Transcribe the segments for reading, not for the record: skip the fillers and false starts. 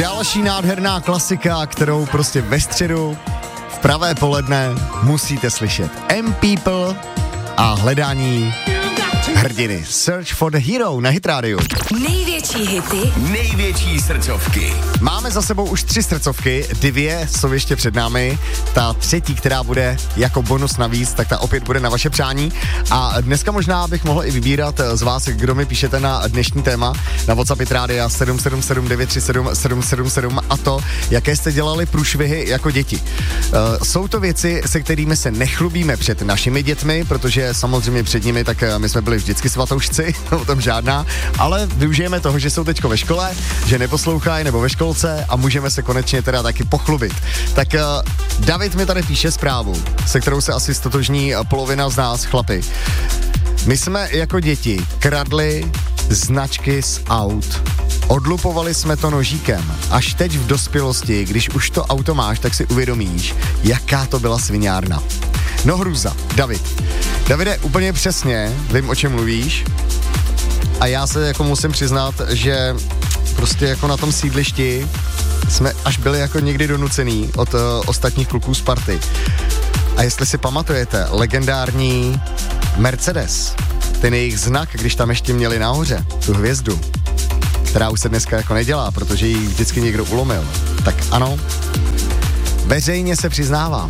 Další nádherná klasika, kterou prostě ve středu v pravé poledne musíte slyšet. M-People a hledání hrdiny. Search for the Hero na Hit Radio. Největší hity, největší srdcovky. Máme za sebou už 3 srdcovky, 2 jsou ještě před námi. Ta třetí, která bude jako bonus navíc, tak ta opět bude na vaše přání. A dneska možná bych mohl i vybírat z vás, kdo mi píšete na dnešní téma na WhatsApp Hit Rádia 777 937 777 a to, jaké jste dělali průšvihy jako děti. Jsou to věci, se kterými se nechlubíme před našimi dětmi, protože samozřejmě před nimi tak my jsme byli vždycky svatoušci, o tom žádná, ale využijeme toho, že jsou teďko ve škole, že neposlouchají nebo ve školce a můžeme se konečně teda taky pochlubit. Tak David mi tady píše zprávu, se kterou se asi stotožní polovina z nás, chlapi. My jsme jako děti kradli značky z aut. Odlupovali jsme to nožíkem. Až teď v dospělosti, když už to auto máš, tak si uvědomíš, jaká to byla sviňárna. No hrůza, David. Davide, úplně přesně vím, o čem mluvíš. A já se jako musím přiznat, že prostě jako na tom sídlišti jsme až byli jako někdy donucený od ostatních kluků z party. A jestli si pamatujete, legendární Mercedes, ten jejich znak, když tam ještě měli nahoře tu hvězdu, která už se dneska jako nedělá, protože ji vždycky někdo ulomil. Tak ano, veřejně se přiznávám,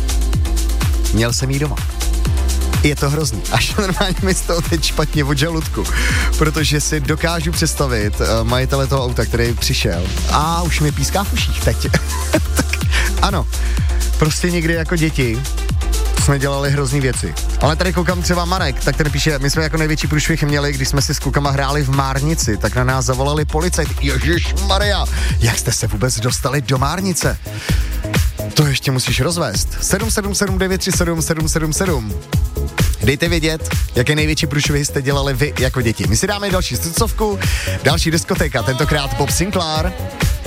měl jsem jí doma. Je to hrozný, až normálně mi z toho teď špatně od žaludku, protože si dokážu představit majitele toho auta, který přišel a už mi píská v uších teď. Tak ano, prostě někdy jako děti jsme dělali hrozný věci. Ale tady koukám třeba Marek, tak ten píše, my jsme jako největší průšvih měli, když jsme si s klukama hráli v Márnici, tak na nás zavolali policajt. Ježišmarja, jak jste se vůbec dostali do Márnice? To ještě musíš rozvést. 777 937 777. Dejte vědět, jaké největší průšvihy jste dělali vy jako děti. My si dáme další srdcovku, další diskotéka, tentokrát Bob Sinclair